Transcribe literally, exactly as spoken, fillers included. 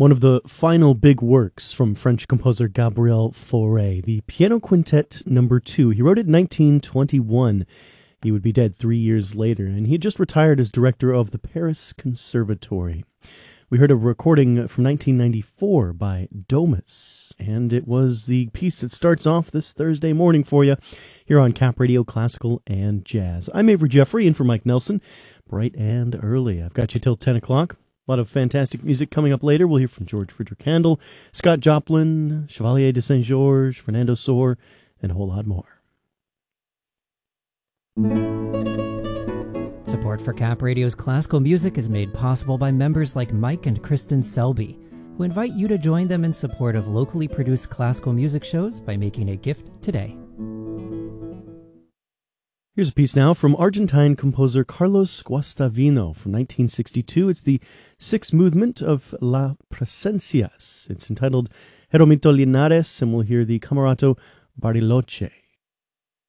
One of the final big works from French composer Gabriel Fauré, the Piano Quintet number two. He wrote it in nineteen twenty-one. He would be dead three years later, and he had just retired as director of the Paris Conservatory. We heard a recording from nineteen ninety-four by Domus, and it was the piece that starts off this Thursday morning for you here on Cap Radio Classical and Jazz. I'm Avery Jeffrey, in for Mike Nelson, bright and early. I've got you till ten o'clock. A lot of fantastic music coming up later. We'll hear from George Frideric Handel, Scott Joplin, Chevalier de Saint-Georges, Fernando Sor, and a whole lot more. Support for Cap Radio's classical music is made possible by members like Mike and Kristen Selby, who invite you to join them in support of locally produced classical music shows by making a gift today. Here's a piece now from Argentine composer Carlos Guastavino from nineteen sixty-two. It's the sixth movement of La Presencias. It's entitled Jeromito Linares, and we'll hear the Camerato Bariloche.